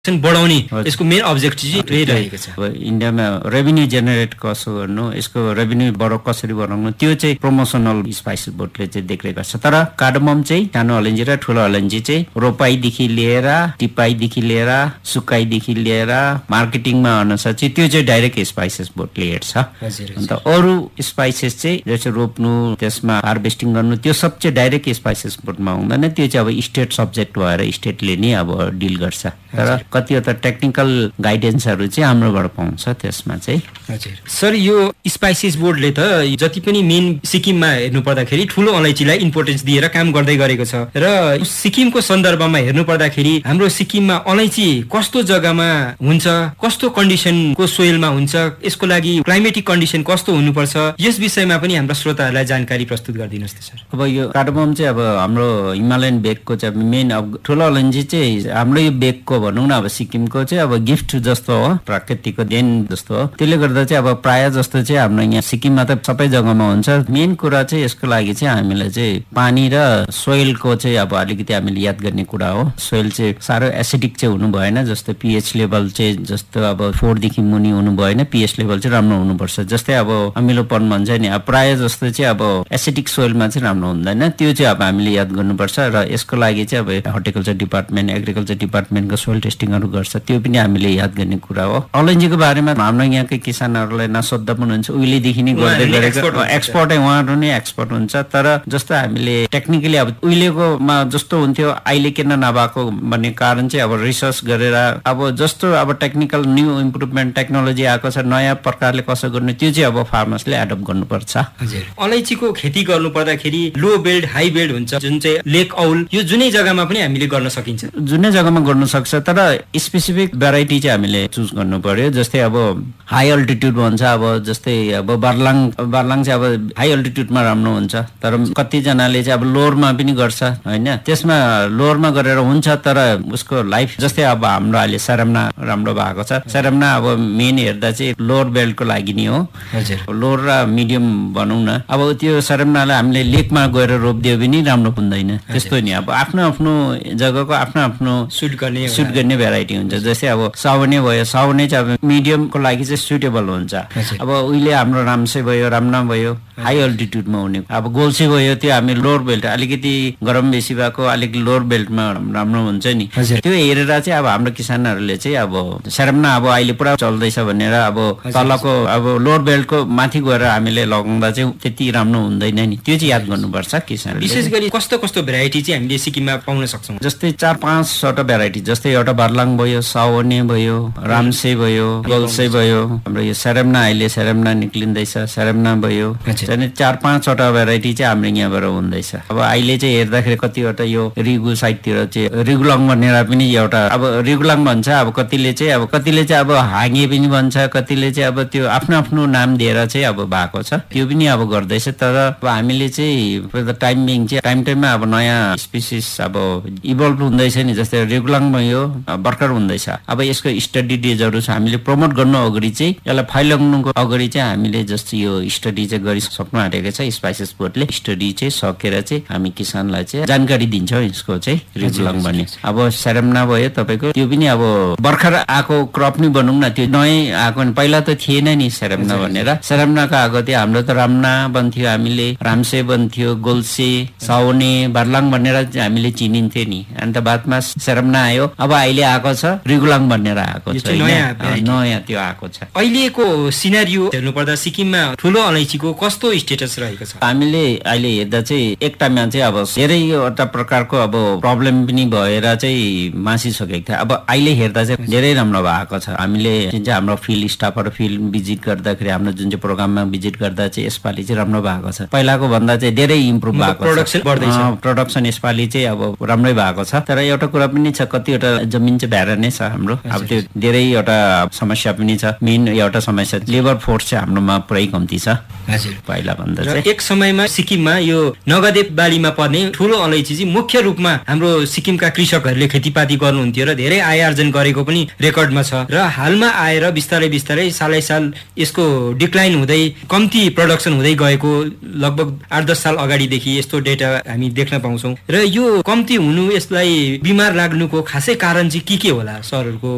बढाउने यसको main objective चाहिँ रहेको छ। अब इन्डियामा रेभिन्यू जेनेरेट कसो गर्नु, यसको रेभिन्यू कसरी बढाउनु, त्यो चाहिँ प्रमोसनल स्पाइसेस बोर्डले चाहिँ देखरेख गर्छ। तर कार्डमम चाहिँ सानो अलैँची र ठुलो अलैँची चाहिँ रोपाइदेखि लिएर टिपाइदेखि लिएर सुकाइदेखि लिएर मार्केटिङमा अनुसार चाहिँ त्यो चाहिँ डाइरेक्ट स्पाइसेस बोर्डले हेर्छ। अन्त अरू स्पाइसेस चाहिँ जस्तो रोप्नु, त्यसमा हार्भेस्टिङ गर्नु, त्यो सब चाहिँ डाइरेक्ट स्पाइसेस बोर्डमा हुँदैन। त्यो चाहिँ अब स्टेट सब्जेक्ट भएर स्टेटले नै अब डिल गर्छ। तर कतिवटा टेक्निकल गाइडेन्सहरू चाहिँ हाम्रोबाट पाउँछ त्यसमा चाहिँ। हजुर सर, यो स्पाइसेस बोर्डले त जति पनि मेन सिक्किममा हेर्नु पर्दाखेरि ठुलो अलैँचीलाई इम्पोर्टेन्स दिएर काम गर्दै गरेको छ र सिक्किमको सन्दर्भमा हेर्नु पर्दाखेरि हाम्रो सिक्किममा अलैँची कस्तो जग्गामा हुन्छ, कस्तो कन्डिसनको सोइलमा हुन्छ, यसको लागि क्लाइमेटिक कन्डिसन कस्तो हुनुपर्छ, यस विषयमा पनि हाम्रा श्रोताहरूलाई जानकारी प्रस्तुत गरिदिनुहोस् त सर। अब यो कार्डमम चाहिँ अब हाम्रो हिमालयन बेगको चाहिँ मेन अब ठुलो अलैँची चाहिँ हाम्रो यो बेगको भनौँ न अब सिक्किमको चाहिँ अब गिफ्ट जस्तो हो, प्राकृतिकको देन जस्तो हो। त्यसले गर्दा चाहिँ अब प्राय जस्तो चाहिँ हाम्रो यहाँ सिक्किममा त सबै जग्गामा हुन्छ। मेन कुरा चाहिँ यसको लागि चाहिँ हामीलाई चाहिँ पानी र सोइलको चाहिँ अब अलिकति हामीले याद गर्ने कुरा हो। सोइल चाहिँ साह्रो एसिडिक चाहिँ हुनु भएन, जस्तो पिएच लेभल चाहिँ जस्तो अब 4 देखि मुनि हुनु भएन, पिएच लेभल चाहिँ राम्रो हुनुपर्छ। जस्तै अब अमिलोपन भन्छ नि, अब प्राय जस्तो चाहिँ अब एसिडिक सोइलमा चाहिँ राम्रो हुँदैन, त्यो चाहिँ अब हामीले याद गर्नुपर्छ। र यसको लागि चाहिँ अब हर्टिकल्चर डिपार्टमेन्ट, एग्रिकल्चर डिपार्टमेन्टको सोइल टेस्टिङहरू गर्छ, त्यो पनि हामीले याद गर्ने कुरा हो। अलैँचीको बारेमा हाम्रो यहाँकै किसानहरूलाई नसोद्धा पनि हुन्छ, उहिलेदेखि नै गर्दै गरेको एक्सपर्टै, उहाँहरू नै एक्सपर्ट हुन्छ। तर जस्तो हामीले टेक्निकली अब उहिलेकोमा जस्तो हुन्थ्यो अहिले किन नभएको भन्ने कारण चाहिँ अब रिसर्च गरेर अब जस्तो अब टेक्निकल न्यू इम्प्रुभमेन्ट टेक्नोलोजी आएको छ, नयाँ प्रकारले कसो गर्नु, त्यो चाहिँ अब फार्मर्सले एडप्ट गर्नुपर्छ। अलैँचीको खेती गर्नु पर्दाखेरि लो बेल्ड हाई बेल्ड हुन्छ, जुन चाहिँ लेक औल, यो जुनै जग्गामा पनि हामीले गर्न सकिन्छ, जुनै जग्गामा गर्न सक्छ। तर स्पेसिफिक भेराइटी चाहिँ हामीले चुज गर्नु पर्यो। जस्तै अब हाई अल्टिट्युड भन्छ, अब जस्तै अब बार्लाङ चाहिँ अब हाई अल्टिट्युडमा राम्रो हुन्छ, तर कतिजनाले चाहिँ अब लोवरमा पनि गर्छ होइन। त्यसमा लोवरमा गरेर हुन्छ, तर उसको लाइफ जस्तै अब हाम्रो अहिले सेरमना राम्रो भएको छ। सेरमना अब मेन हेर्दा चाहिँ लोवर बेल्टको लागि नै हो, लोवर र मिडियम भनौँ न। अब त्यो सेरमनालाई हामीले लेकमा गएर रोपिदियो पनि राम्रो हुँदैन, त्यस्तो नि। अब आफ्नो आफ्नो जग्गाको आफ्नो आफ्नो सुट गर्ने भेराइटी हुन्छ। जस्तै अब सावने भयो, सावने चाहिँ अब मिडियमको लागि चाहिँ सुटेबल हुन्छ। अब उहिले हाम्रो रामसे भयो, रामनाम भयो, हाई अल्टिट्युडमा हुने। अब गोल्से भयो, त्यो हामी लोवर बेल्ट, अलिकति गरम बेसी भएको अलिक लोवर बेल्टमा राम्रो हुन्छ नि। त्यो हेरेर चाहिँ अब हाम्रो किसानहरूले चाहिँ अब सेरमना अब अहिले पुरा चल्दैछ भनेर अब तलको अब लोवर बेल्टको माथि गएर हामीले लगाउँदा चाहिँ त्यति राम्रो हुँदैन नि, त्यो चाहिँ याद गर्नुपर्छ किसानले। विशेष गरी कस्तो कस्तो भेराइटी चाहिँ हामीले सिक्किममा पाउन सक्छौँ? जस्तै 4-5वटा भेराइटी, जस्तै एउटा बार्लाङ भयो, सावने भयो, रामसे भयो, गोल्से भयो, हाम्रो यो सेरमना अहिले सेरमना निक्लिँदैछ, सेरमना भयो, 4-5वटा भेराइटी चाहिँ हाम्रो यहाँबाट हुँदैछ। अब अहिले चाहिँ हेर्दाखेरि कतिवटा यो रिगु साइडतिर चाहिँ रिगुलङ भनेर पनि एउटा अब रिगुलङ भन्छ, अब कतिले चाहिँ अब हाङ्गे पनि भन्छ, कतिले चाहिँ अब त्यो आफ्नो आफ्नो नाम दिएर चाहिँ अब भएको छ, त्यो पनि अब गर्दैछ। तर अब हामीले चाहिँ टाइममा अब नयाँ स्पिसिस अब इभल्भ हुँदैछ नि। जस्तै रेगुलङ भयो भर्खर हुँदैछ, अब यसको स्टडी डेजहरू छ। हामीले प्रमोट गर्नु अगाडि चाहिँ यसलाई फैलाउनुको अगाडि चाहिँ हामीले जस्तो यो स्टडी चाहिँ गरिसक्नु आँटेको छ। स्पाइसेस बोर्डले स्टडी चाहिँ सकेर चाहिँ हामी किसानलाई चाहिँ जानकारी दिन्छौँ यसको चाहिँ रेगुलङ भन्ने। अब सेरमना भयो तपाईँको, त्यो पनि अब भर्खर आएको क्रप नै भनौँ न, त्यो नयाँ आएको, पहिला त थिएन नि सेरमना भनेर। सेरमनाको आएको थियो, हाम्रो त रामना बन्थ्यो, हामीले रामसे बन्थ्यो, गोल्से, सावने, बार्लाङ भनेर हामीले चिनिन्थ्यो नि। अन्त बादमा सेरमना आयो, अब अहिले आएको छ रेगुलङ भनेर आएको छ, नयाँ त्यो आएको छ। अहिलेको सिनारियो हेर्नु पर्दा सिक्किममा ठुलो अलैँचीको कस्तो स्टेटस रहेको छ? हामीले अहिले हेर्दा चाहिँ एक टाइममा चाहिँ अब धेरैवटा प्रकारको अब प्रब्लम पनि भएर चाहिँ मासिसकेको थियो। अब अहिले हेर्दा चाहिँ धेरै राम्रो भएको छ। हामीले जुन चाहिँ हाम्रो फिल्ड स्टाफहरू फिल्ड भिजिट गर्दाखेरि, हाम्रो जुन चाहिँ प्रोग्राममा भिजिट गर्दा चाहिँ यसपालि चाहिँ राम्रो भएको छ, पहिलाको भन्दा चाहिँ धेरै इम्प्रुभ भएको छ। प्रोडक्सन यसपालि चाहिँ अब राम्रै भएको छ। तर एउटा कुरा पनि छ, कतिवटा जमिन चाहिँ भ्याएर नै छ हाम्रो, अब त्यो धेरैवटा समस्या पनि छ। मेन एउटा समस्या लेबर फोर्स चाहिँ हाम्रोमा पुरै कम्ती छ पहिला भन्दा चाहिँ। एक समयमा सिक्किममा यो नगदे बालीमा पर्ने ठुलो अलैँची चाहिँ मुख्य रूपमा हाम्रो सिक्किमका कृषकहरूले खेतीपाती गर्नुहुन्थ्यो र धेरै आय आर्जन गरेको पनि रेकर्डमा छ। र हालमा आएर बिस्तारै बिस्तारै सालै साल यसको डिक्लाइन हुँदै कम्ती प्रोडक्सन हुँदै गएको लगभग 8-10 साल अगाडिदेखि यस्तो डेटा हामी देख्न पाउँछौँ। र यो कम्ती हुनु, यसलाई बिमार लाग्नुको खासै कारण चाहिँ के होला सरहरूको